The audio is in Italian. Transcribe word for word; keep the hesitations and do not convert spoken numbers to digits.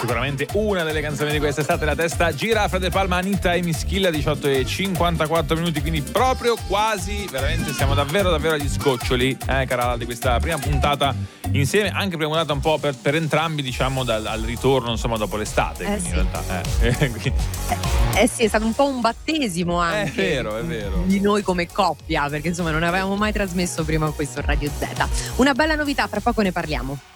Sicuramente una delle canzoni di quest'estate, la testa gira. Fra De Palma, Anita e Mischilla, diciotto e cinquantaquattro minuti, quindi proprio quasi, veramente siamo davvero davvero agli scoccioli, eh cara, di questa prima puntata insieme, anche prima puntata un po' per, per entrambi, diciamo, dal, al ritorno, insomma, dopo l'estate, Eh quindi sì. in realtà eh, quindi, Eh sì, è stato un po' un battesimo anche. è vero, è vero. Di noi come coppia, perché insomma non avevamo mai trasmesso prima questo Radio Z. Una bella novità, fra poco ne parliamo.